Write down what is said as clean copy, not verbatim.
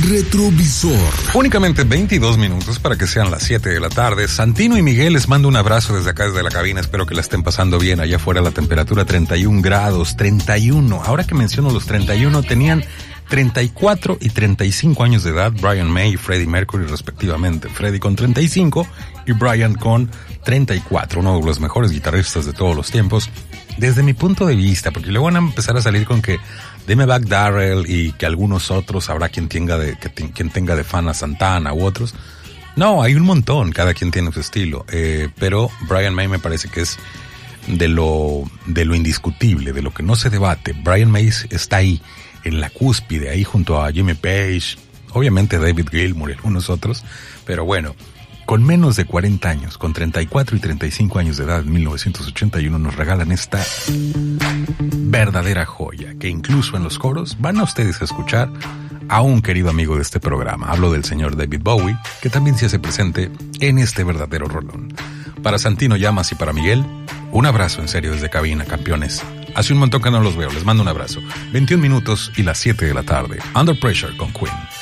retrovisor. Únicamente 22 minutos para que sean las 7 de la tarde. Santino y Miguel les mando un abrazo desde acá, desde la cabina. Espero que la estén pasando bien. Allá afuera la temperatura 31 grados, 31. Ahora que menciono los 31, tenían 34 y 35 años de edad Brian May y Freddie Mercury respectivamente. Freddie con 35 y Brian con 34. Uno de los mejores guitarristas de todos los tiempos. Desde mi punto de vista, porque luego van a empezar a salir con que Dimebag Darrell y que algunos otros, habrá quien tenga de fan a Santana u otros. No, hay un montón, cada quien tiene su estilo. Pero Brian May me parece que es de lo indiscutible, de lo que no se debate. Brian May está ahí, en la cúspide, ahí junto a Jimmy Page, obviamente David Gilmour y algunos otros, pero bueno, con menos de 40 años, con 34 y 35 años de edad en 1981 nos regalan esta verdadera joya, que incluso en los coros van a ustedes a escuchar a un querido amigo de este programa. Hablo del señor David Bowie, que también se hace presente en este verdadero rolón. Para Santino Llamas y para Miguel, un abrazo en serio desde cabina, campeones. Hace un montón que no los veo, les mando un abrazo. 21 minutos y las 7 de la tarde. Under Pressure con Queen.